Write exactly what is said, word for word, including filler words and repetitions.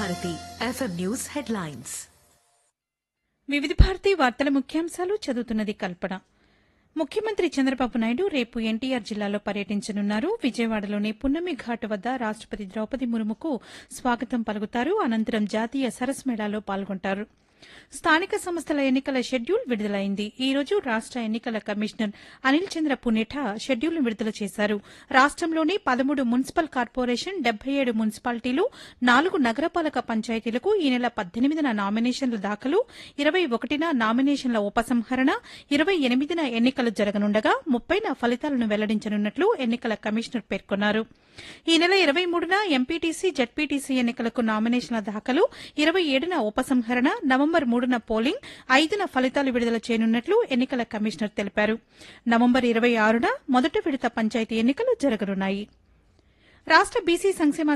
Bharati FM news headlines. వివిధ భారతి వార్తల ముఖ్యాంశాలు చదువుతున్నది కల్పన. ముఖ్యమంత్రి చంద్రబాబు నాయుడు రేపు ఎన్టీఆర్ జిల్లాలో పర్యటించనున్నారు. విజయవాడలోని పున్నమి ఘాట్ వద్ద రాష్టపతి ద్రౌపది ముర్ముకు స్వాగతం పలుకుతారు. అనంతరం జాతీయ సరస్ మేళాలో పాల్గొంటారు. స్థానిక సంస్థల ఎన్నికల షెడ్యూల్ విడుదలైంది. ఈ రోజు రాష్ట ఎన్నికల కమిషనర్ అనిల్ చంద్ర పునేఠా షెడ్యూల్ను విడుదల చేశారు. రాష్టంలోని పదమూడు మున్సిపల్ కార్పొరేషన్, డెబ్బై ఏడు మున్సిపాలిటీలు, నాలుగు నగరపాలక పంచాయతీలకు ఈ నెల పద్దెనిమిదిన నామినేషన్ల దాఖలు, ఇరవై ఒకటిన నామినేషన్ల ఉపసంహరణ, ఇరవై ఎనిమిదిన ఎన్నికలు జరగనుండగా ముప్పైన ఫలితాలను వెల్లడించనున్నట్లు ఎన్నికల కమిషనర్ పేర్కొన్నారు. ఈ నెల ఇరవై మూడున ఎంపీటీసీ, జడ్పీటీసీ ఎన్నికలకు నామినేషన్ల దాఖలు, ఇరవై ఏడున ఉపసంహరణ, నవంబర్ మూడున పోలింగ్, ఐదున ఫలితాలు విడుదల చేయనున్నట్లు ఎన్నికల కమిషనర్ తెలిపారు. నవంబర్ ఇరవై ఆరున మొదటి విడత పంచాయతీ ఎన్నికలు జరగనున్నాయి. రాష్ట బీసీ సంక్షేమ